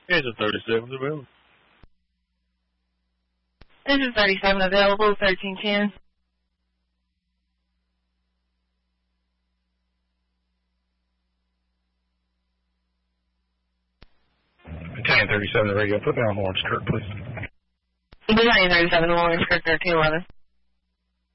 Here's a 37 available. This is 37 available, 1310. Battalion 37, the radio. Put me on Lawrence Kirk, please. Battalion 37, Lawrence Kirk, 1311.